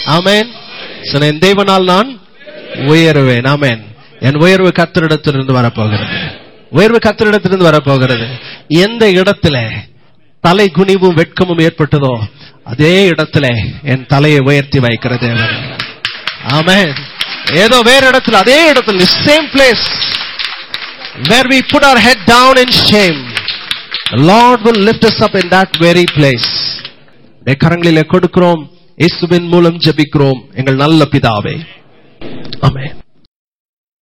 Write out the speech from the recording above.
ஆமென். என் தேவனால் நான் உயருவேன். ஆமென். என் உயர்வு கர்த்தரிடத்திலிருந்து வரப்போகிறது. உயர்வு கர்த்தரிடத்திலிருந்து வரப்போகிறது. எந்த இடத்துல தலை குனிவும் வெட்கமும் ஏற்பட்டதோ அதே இடத்துல என் தலையை உயர்த்தி வைக்கிறது. ஆமென். ஏதோ வேற இடத்துல, அதே இடத்துல, same place where we put our head down in shame, the Lord will lift us up in that very place. கரங்களிலே கொடுக்கிறோம். இயேசுவின் மூலம் ஜெபிக்கிறோம் எங்கள் நல்ல பிதாவே. ஆமென்.